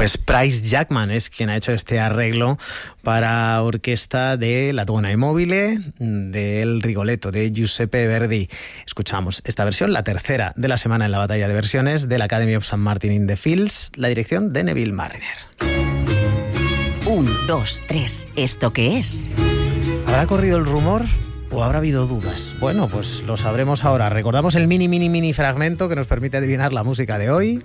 Pues Price Jackman es quien ha hecho este arreglo para orquesta de La Donna e Mobile, del Rigoletto de Giuseppe Verdi. Escuchamos esta versión, la tercera de la semana en la batalla de versiones de la Academy of St. Martin in the Fields, la dirección de Neville Marriner. 1, 2, 3. ¿Esto qué es? ¿Habrá corrido el rumor o habrá habido dudas? Bueno, pues lo sabremos ahora. Recordamos el mini fragmento que nos permite adivinar la música de hoy.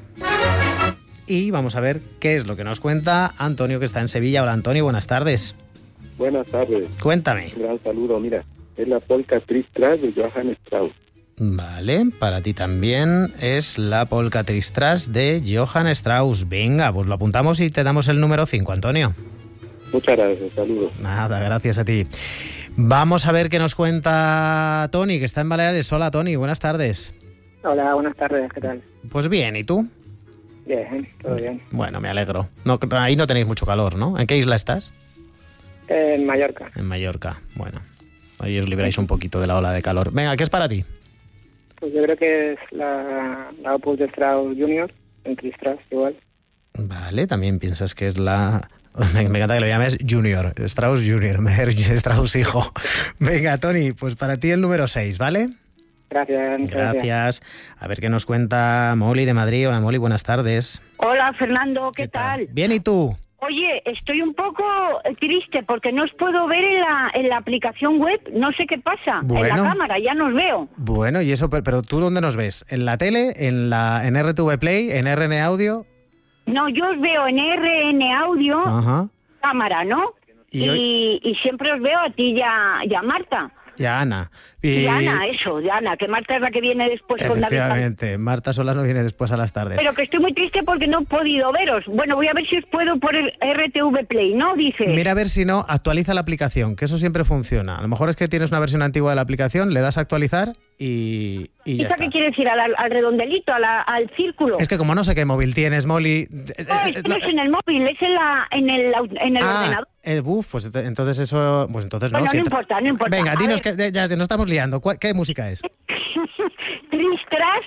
Y vamos a ver qué es lo que nos cuenta Antonio, que está en Sevilla. Hola, Antonio, buenas tardes. Buenas tardes. Cuéntame. Un gran saludo. Mira, es la polka Tristras de Johann Strauss. Vale, para ti también es la polka Tristras de Johann Strauss. Venga, pues lo apuntamos y te damos el número 5, Antonio. Muchas gracias, saludos. Nada, gracias a ti. Vamos a ver qué nos cuenta Tony, que está en Baleares. Hola, Tony, buenas tardes. Hola, buenas tardes, ¿qué tal? Pues bien, ¿y tú? Bien, todo bien. Bueno, me alegro. No, ahí no tenéis mucho calor, ¿no? ¿En qué isla estás? En Mallorca. En Mallorca, bueno. Ahí os libráis un poquito de la ola de calor. Venga, ¿qué es para ti? Pues yo creo que es la Opus de Strauss Junior, en Tristras, igual. Vale, también piensas que es la... Me encanta que lo llames Junior, Strauss Junior, Strauss hijo. Venga, Tony, pues para ti el número 6, ¿vale? Gracias. Gracias. A ver qué nos cuenta Molly de Madrid. Hola, Molly, buenas tardes. Hola, Fernando, ¿qué tal? Bien, ¿y tú? Oye, estoy un poco triste porque no os puedo ver en la aplicación web, no sé qué pasa. Bueno. En la cámara, ya nos veo. Bueno, y eso, pero ¿tú dónde nos ves? ¿En la tele? ¿En RTV Play? ¿En RN Audio? No, yo os veo en RN Audio, Ajá. cámara, ¿no? Y siempre os veo a ti y a Marta. Y a Ana. Y Ana, que Marta es la que viene después con David. Efectivamente, Marta Solano viene después a las tardes. Pero que estoy muy triste porque no he podido veros. Bueno, voy a ver si os puedo por el RTV Play, ¿no? Dice. Mira a ver si no, actualiza la aplicación, que eso siempre funciona. A lo mejor es que tienes una versión antigua de la aplicación, le das a actualizar y ya está. ¿Qué quiere decir? ¿Al redondelito, al círculo? Es que como no sé qué móvil tienes, Molly... No, esto no es en el móvil, es en el ordenador. Pues entonces eso... Pues entonces bueno, no. No importa. Venga, dinos que ya nos estamos liando. ¿Qué música es? Tristras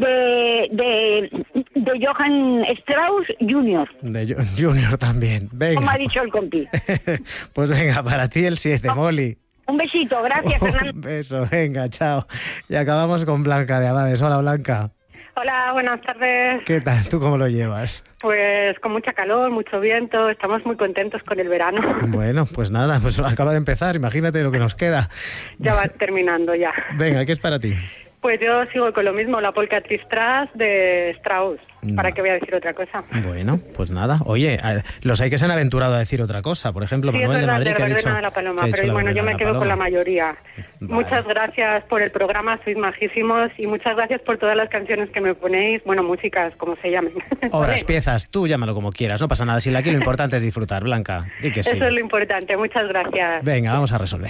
de Johann Strauss Jr. De Junior también. Venga. Como ha dicho el compi. Pues venga, para ti el 7, Molly. Un besito, gracias, Fernando. Un beso, venga, chao. Y acabamos con Blanca de Abades. Hola, Blanca. Hola, buenas tardes. ¿Qué tal? ¿Tú cómo lo llevas? Pues con mucha calor, mucho viento, estamos muy contentos con el verano. Bueno, pues nada, pues acaba de empezar, imagínate lo que nos queda. Ya va terminando ya. Venga, ¿qué es para ti? Pues yo sigo con lo mismo, la polka Tristras de Strauss. ¿Para qué voy a decir otra cosa? Bueno, pues nada. Oye, los hay que se han aventurado a decir otra cosa. Por ejemplo, sí, Manuel es verdad, de Madrid, que ha dicho... de la Paloma, pero bueno, yo me quedo con la mayoría. Vale. Muchas gracias por el programa, sois majísimos, y muchas gracias por todas las canciones que me ponéis, bueno, músicas, como se llamen. Obras, piezas, tú llámalo como quieras, no pasa nada. Si aquí lo importante es disfrutar, Blanca. Di que sí. Eso es lo importante, muchas gracias. Venga, vamos a resolver.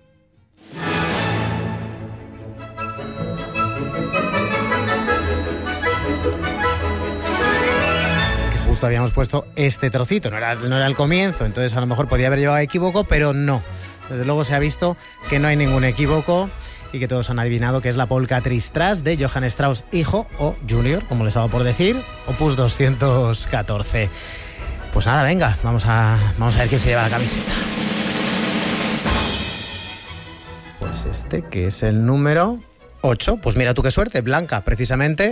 Justo habíamos puesto este trocito, no era el comienzo, entonces a lo mejor podía haber llevado equívoco, pero no. Desde luego se ha visto que no hay ningún equívoco y que todos han adivinado que es la polka Tristras de Johann Strauss hijo o Junior, como les he dado por decir, opus 214. Pues nada, venga, vamos a ver quién se lleva la camiseta. Pues este, que es el número 8. Pues mira tú qué suerte, Blanca, precisamente.